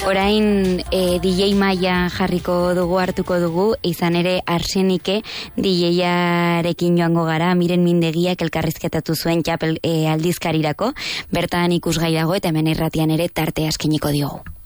Orain DJ Maia jarriko dugu, hartuko dugu, izan ere Arsenike DJ-arekin joango gara, Miren Mindegiak elkarrizketatu zuen txapel aldizkarirako, bertan ikusgai dago eta hemen irratian ere tartea eskeniko diogu.